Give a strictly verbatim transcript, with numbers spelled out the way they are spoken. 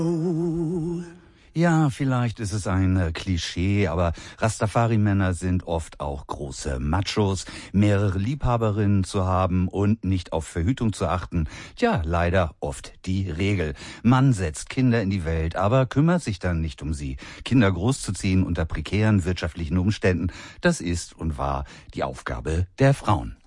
Ja, vielleicht ist es ein äh, Klischee, aber Rastafari-Männer sind oft auch große Machos. Mehrere Liebhaberinnen zu haben und nicht auf Verhütung zu achten, tja, leider oft die Regel. Man setzt Kinder in die Welt, aber kümmert sich dann nicht um sie. Kinder großzuziehen unter prekären wirtschaftlichen Umständen, das ist und war die Aufgabe der Frauen.